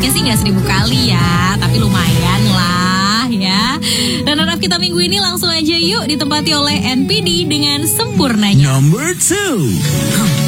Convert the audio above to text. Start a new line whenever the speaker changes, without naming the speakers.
Oke sih nggak 1000 kali ya, tapi lumayan lah ya. Runner up kita minggu ini langsung aja yuk ditempati oleh NPD dengan Sempurnanya.
Number 2.